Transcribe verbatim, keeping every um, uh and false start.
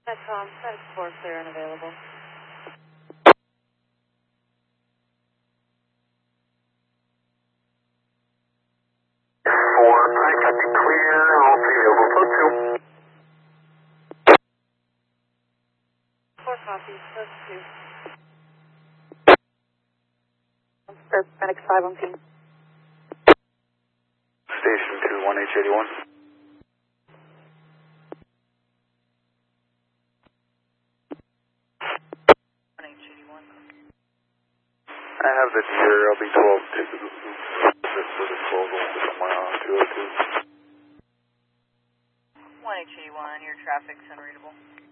That's Tom. That's four clear and available. Four, I copy clear, all three available, code two. Four copies, code two. Medic five on team. Station two, one H eighty-one. one H eighty-one. I have the Deer L B twelve ticket for disposal somewhere on two oh two. one H eighty-one, your traffic's unreadable.